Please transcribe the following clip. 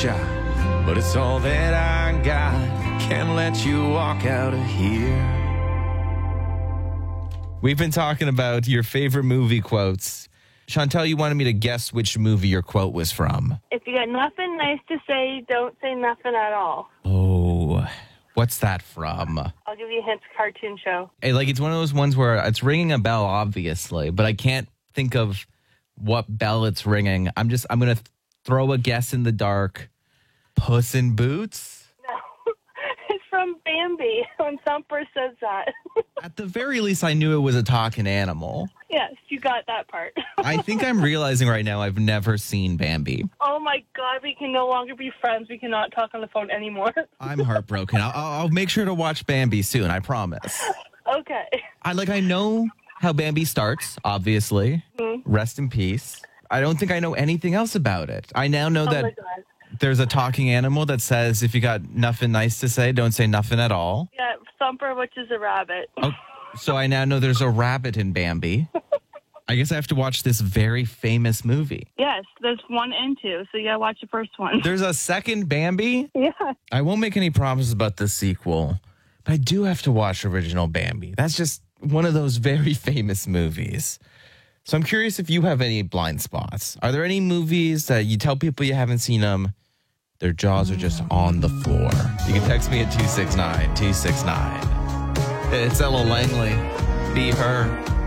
shot, but it's all that I got. Can't let you walk out of here. We've been talking about your favorite movie quotes. Chantel, you wanted me to guess which movie your quote was from. If you got nothing nice to say, don't say nothing at all. Oh, what's that from? I'll give you a hint. Cartoon show. Hey, like, it's one of those ones where it's ringing a bell, obviously, but I can't think of what bell it's ringing. I'm going to throw a guess in the dark. Puss in Boots? No, it's from Bambi when Thumper says that. At the very least, I knew it was a talking animal. Yes, you got that part. I think I'm realizing right now I've never seen Bambi. Oh my God, we can no longer be friends. We cannot talk on the phone anymore. I'm heartbroken. I'll make sure to watch Bambi soon, I promise. Okay. I know how Bambi starts, obviously. Mm-hmm. Rest in peace. I don't think I know anything else about it. I now know Oh that my God. there's a talking animal that says if you got nothing nice to say, don't say nothing at all. Yeah, Thumper, which is a rabbit. Oh, so I now know there's a rabbit in Bambi. I guess I have to watch this very famous movie. Yes, there's 1 and 2, so you gotta watch the first one. There's a second Bambi? Yeah. I won't make any promises about the sequel, but I do have to watch original Bambi. That's just one of those very famous movies. So I'm curious if you have any blind spots. Are there any movies that you tell people you haven't seen them, their jaws are just on the floor? You can text me at 269-269. It's Ella Langley. Be her.